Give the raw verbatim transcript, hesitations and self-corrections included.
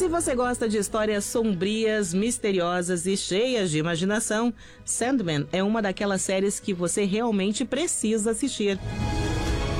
Se você gosta de histórias sombrias, misteriosas e cheias de imaginação, Sandman é uma daquelas séries que você realmente precisa assistir.